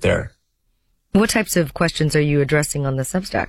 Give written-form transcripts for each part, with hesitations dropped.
there. What types of questions are you addressing on the Substack?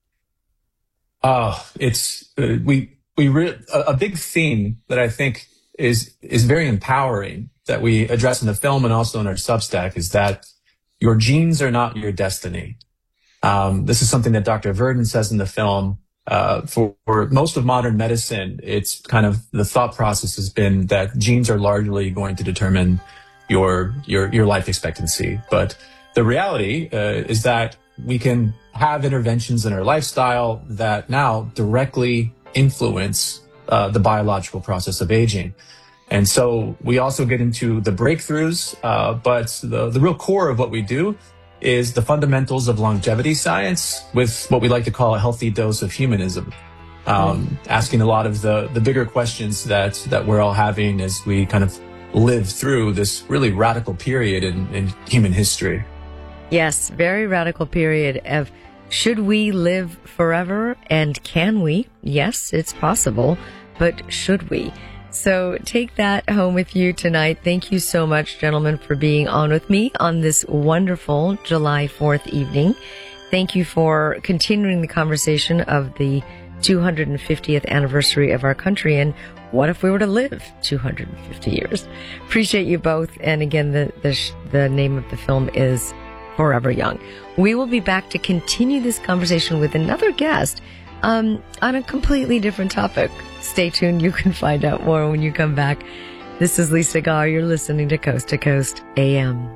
A big theme that I think is very empowering that we address in the film and also in our Substack is that your genes are not your destiny. This is something that Dr. Verdin says in the film. For most of modern medicine, it's kind of the thought process has been that genes are largely going to determine your life expectancy. But the reality is that we can have interventions in our lifestyle that now directly influence the biological process of aging. And so we also get into the breakthroughs, but the real core of what we do is the fundamentals of longevity science with what we like to call a healthy dose of humanism, asking a lot of the bigger questions that we're all having as we kind of live through this really radical period in human history. Yes, very radical period of should we live forever and can we? Yes, it's possible, but should we? So take that home with you tonight. Thank you so much, gentlemen, for being on with me on this wonderful July 4th evening. Thank you for continuing the conversation of the 250th anniversary of our country and what if we were to live 250 years? Appreciate you both. And again, the name of the film is Forever Young. We will be back to continue this conversation with another guest on a completely different topic. Stay tuned. You can find out more when you come back. This is Lisa Garr. You're listening to Coast AM.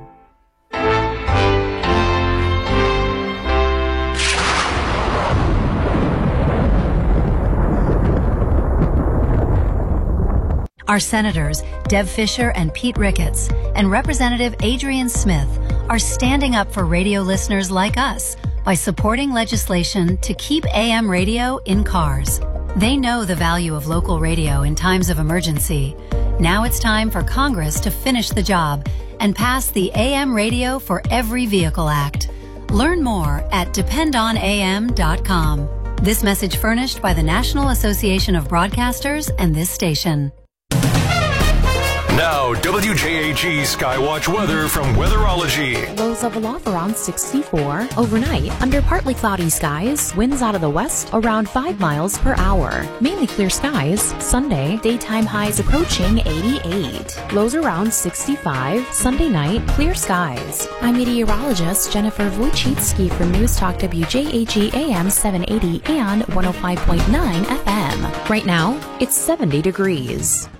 Our senators, Deb Fischer and Pete Ricketts, and Representative Adrian Smith are standing up for radio listeners like us by supporting legislation to keep AM radio in cars. They know the value of local radio in times of emergency. Now it's time for Congress to finish the job and pass the AM Radio for Every Vehicle Act. Learn more at dependonam.com. This message furnished by the National Association of Broadcasters and this station. Now, WJAG Skywatch weather from Weatherology. Lows level off around 64. Overnight, under partly cloudy skies, winds out of the west around 5 miles per hour. Mainly clear skies. Sunday, daytime highs approaching 88. Lows around 65. Sunday night, clear skies. I'm meteorologist Jennifer Wojcicki from News Talk WJAG AM 780 and 105.9 FM. Right now, it's 70 degrees.